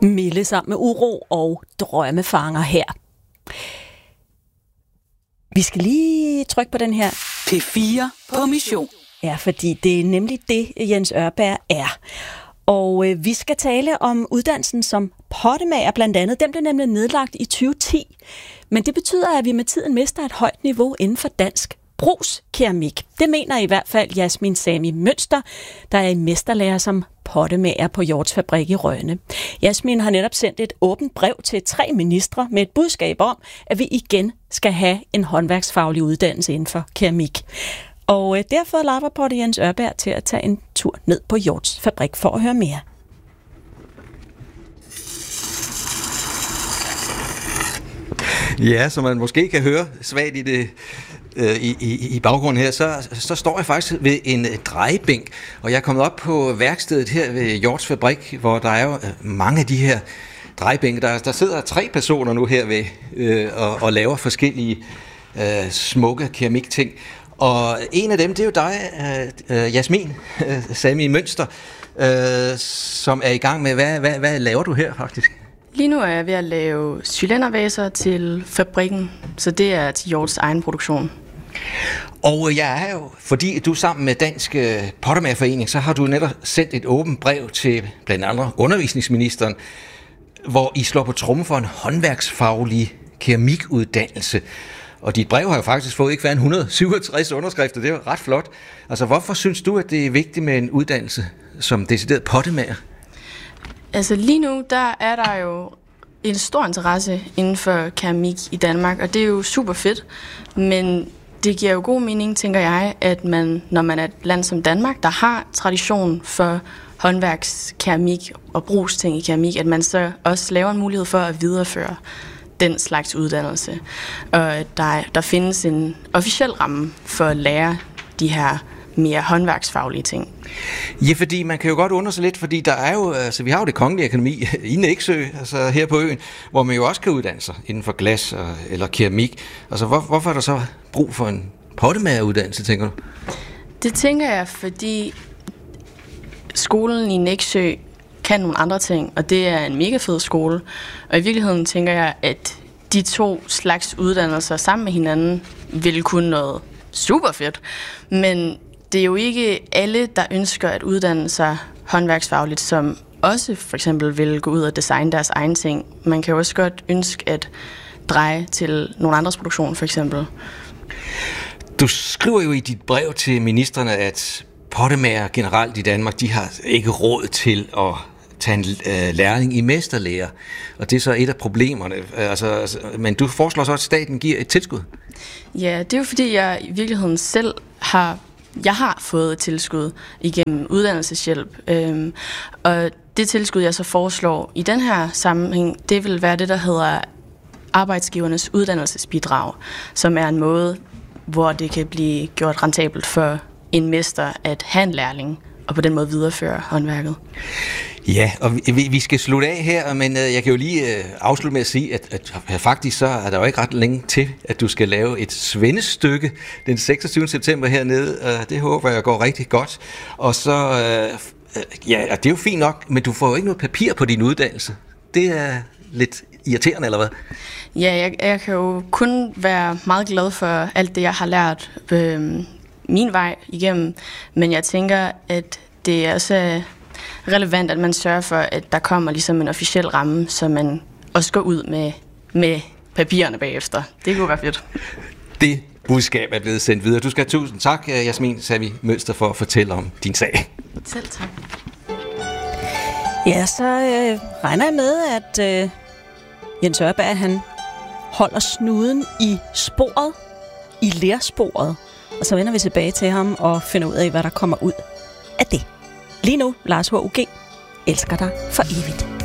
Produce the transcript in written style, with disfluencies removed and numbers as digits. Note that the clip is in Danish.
Mille sammen med uro og drømmefanger her. Vi skal lige trykke på den her. P4 på mission. Ja, fordi det er nemlig det, Jens Ørberg er. Og vi skal tale om uddannelsen som pottemager blandt andet. Den blev nemlig nedlagt i 2010. Men det betyder, at vi med tiden mister et højt niveau inden for dansk brugskeramik. Det mener i hvert fald Jasmin Sami Mønster, der er i mesterlærer som pottemager på Hjorts Fabrik i Rønne. Jasmin har netop sendt et åbent brev til 3 ministre med et budskab om, at vi igen skal have en håndværksfaglig uddannelse inden for keramik. Og derfor har Lagerporte Jens Ørberg til at tage en tur ned på Hjorts Fabrik for at høre mere. Ja, som man måske kan høre svagt i det i baggrunden her, så står jeg faktisk ved en drejebænk, og jeg er kommet op på værkstedet her ved Hjorts Fabrik, hvor der er jo mange af de her drejebænke. Der sidder 3 personer nu her ved og laver forskellige smukke keramikting. Og en af dem, det er jo dig, Jasmin Sami Mønster, som er i gang med, hvad laver du her faktisk? Lige nu er jeg ved at lave cylindervaser til fabrikken, så det er til Hjorts egen produktion. Og jeg er jo, fordi du sammen med Dansk Pottemagerforening, så har du netop sendt et åbent brev til blandt andet undervisningsministeren, hvor I slår på tromme for en håndværksfaglig keramikuddannelse. Og dit brev har jo faktisk fået ikke været 167 underskrifter, det er jo ret flot. Altså, hvorfor synes du, at det er vigtigt med en uddannelse som decideret pottemager? Altså lige nu, der er der jo en stor interesse inden for keramik i Danmark, og det er jo super fedt, men det giver jo god mening, tænker jeg, at man, når man er et land som Danmark, der har tradition for håndværkskeramik og brugsting i keramik, at man så også laver en mulighed for at videreføre den slags uddannelse. Og der findes en officiel ramme for at lære de her mere håndværksfaglige ting. Ja, fordi man kan jo godt undre sig lidt, fordi der er jo, altså vi har jo det Kongelige Akademi i Nexø, altså her på øen, hvor man jo også kan uddanne sig inden for glas eller keramik. Altså hvorfor er der så brug for en pottemageruddannelse, tænker du? Det tænker jeg, fordi skolen i Nexø kan nogle andre ting, og det er en mega fed skole. Og i virkeligheden tænker jeg, at de 2 slags uddannelser sammen med hinanden vil kunne noget super fedt. Men det er jo ikke alle, der ønsker at uddanne sig håndværksfagligt, som også for eksempel vil gå ud og designe deres egen ting. Man kan jo også godt ønske at dreje til nogle andres produktion, for eksempel. Du skriver jo i dit brev til ministerne, at pottemager generelt i Danmark, de har ikke råd til at tage en lærling i mesterlære. Og det er så et af problemerne. Men du foreslår så, at staten giver et tilskud? Ja, det er jo fordi, jeg i virkeligheden selv har fået et tilskud igennem uddannelseshjælp. Og det tilskud, jeg så foreslår i den her sammenhæng, det vil være det, der hedder arbejdsgivernes uddannelsesbidrag, som er en måde, hvor det kan blive gjort rentabelt for en mester at have en lærling, og på den måde videreføre håndværket. Ja, og vi skal slutte af her, men jeg kan jo lige afslutte med at sige, at faktisk så er der jo ikke ret længe til, at du skal lave et svendestykke den 26. september hernede. Det håber jeg går rigtig godt. Og så, ja, det er jo fint nok, men du får jo ikke noget papir på din uddannelse. Det er lidt irriterende, eller hvad? Ja, jeg kan jo kun være meget glad for alt det, jeg har lært min vej igennem, men jeg tænker, at det er også relevant, at man sørger for, at der kommer ligesom en officiel ramme, så man også går ud med papirerne bagefter. Det kunne være fedt. Det budskab er blevet sendt videre. Du skal have tusind tak, Jasmin Sami Mønster, for at fortælle om din sag. Selv tak. Ja, så regner jeg med, at Jens Ørberg, han holder snuden i sporet, i lersporet, og så vender vi tilbage til ham og finder ud af, hvad der kommer ud af det. Lige nu, Lars H.U.G. elsker dig for evigt.